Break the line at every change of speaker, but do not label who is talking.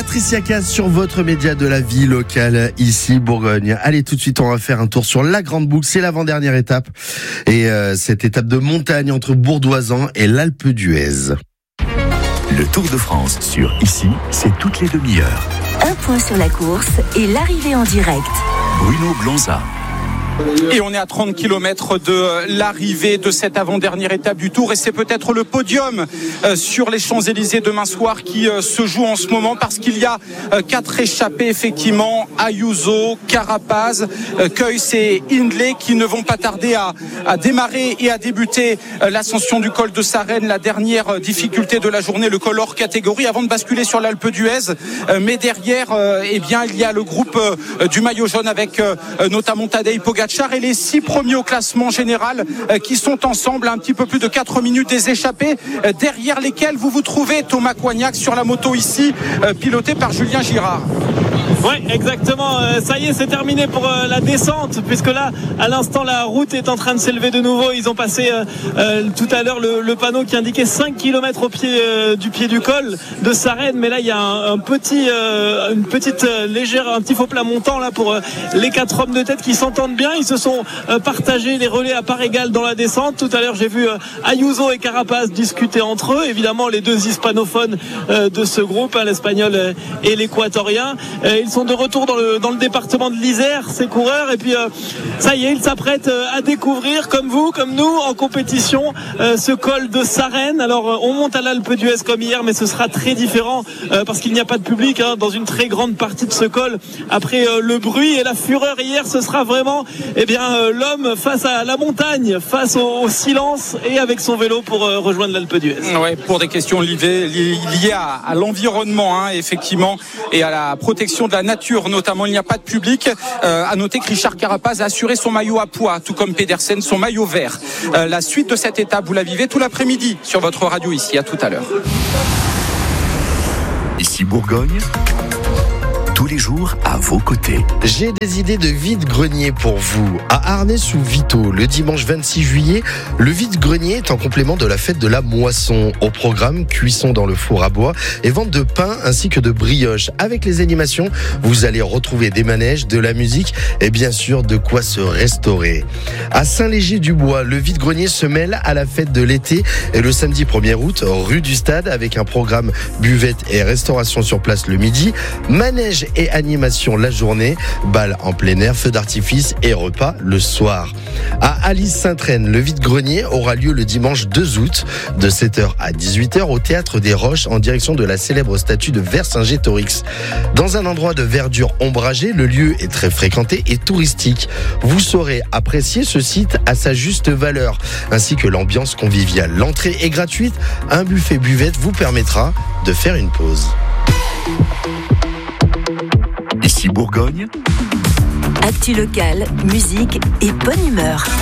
Patricia Cass sur votre média de la vie locale, ici Bourgogne. Allez, tout de suite, on va faire un tour sur la Grande Boucle. C'est l'avant-dernière étape. Et cette étape de montagne entre Bourdoisan et l'Alpe d'Huez.
Le Tour de France sur Ici, c'est toutes les demi-heures.
Un point sur la course et l'arrivée en direct.
Bruno Blanza.
Et on est à 30 km de l'arrivée de cette avant-dernière étape du Tour, et c'est peut-être le podium sur les Champs-Élysées demain soir qui se joue en ce moment, parce qu'il y a 4 échappés effectivement, Ayuso, Carapaz, Keuys et Hindley, qui ne vont pas tarder à démarrer et à débuter l'ascension du col de Sarenne, la dernière difficulté de la journée, le col hors catégorie, avant de basculer sur l'Alpe d'Huez. Mais derrière, eh bien, il y a le groupe du maillot jaune avec notamment Tadej Pogacar et les 6 premiers au classement général qui sont ensemble à un petit peu plus de 4 minutes des échappés, derrière lesquels vous trouvez Thomas Coignac sur la moto ici, piloté par Julien Girard.
Ouais, exactement. Ça y est, c'est terminé pour la descente, puisque là, à l'instant, la route est en train de s'élever de nouveau. Ils ont passé tout à l'heure le panneau qui indiquait 5 km au pied du pied du col de Sarenne, mais là, il y a un petit faux plat montant là pour les 4 hommes de tête qui s'entendent bien. Ils se sont partagés les relais à part égale dans la descente. Tout à l'heure, j'ai vu Ayuso et Carapaz discuter entre eux. Évidemment, les 2 hispanophones de ce groupe, l'espagnol et l'équatorien. Ils sont de retour dans le département de l'Isère, ces coureurs, et puis ça y est, ils s'apprêtent à découvrir, comme vous, comme nous, en compétition, ce col de Sarenne. Alors on monte à l'Alpe d'Huez comme hier, mais ce sera très différent parce qu'il n'y a pas de public dans une très grande partie de ce col. Après le bruit et la fureur hier, ce sera vraiment l'homme face à la montagne, face au silence, et avec son vélo pour rejoindre l'Alpe d'Huez.
Ouais, pour des questions liées à l'environnement, effectivement, et à la protection de la nature notamment. Il n'y a pas de public. À noter que Richard Carapaz a assuré son maillot à pois, tout comme Pedersen son maillot vert. La suite de cette étape, vous la vivez tout l'après-midi sur votre radio ici. À tout à l'heure.
Ici Bourgogne, tous les jours à vos côtés.
J'ai des idées de vide-grenier pour vous. À Arnay-sous-Vito, le dimanche 26 juillet, le vide-grenier est en complément de la fête de la moisson. Au programme, cuisson dans le four à bois et vente de pain ainsi que de brioches. Avec les animations, vous allez retrouver des manèges, de la musique et bien sûr de quoi se restaurer. À Saint-Léger-du-Bois, le vide-grenier se mêle à la fête de l'été et le samedi 1er août, rue du Stade, avec un programme buvette et restauration sur place le midi, manège et animation la journée, bal en plein air, feux d'artifice et repas le soir. À Alice-Sainte-Reine, le vide-grenier aura lieu le dimanche 2 août de 7h à 18h au Théâtre des Roches en direction de la célèbre statue de Vercingétorix. Dans un endroit de verdure ombragée, le lieu est très fréquenté et touristique. Vous saurez apprécier ce site à sa juste valeur, ainsi que l'ambiance conviviale. L'entrée est gratuite, un buffet buvette vous permettra de faire une pause.
Ici Bourgogne,
Actu locale, musique et bonne humeur.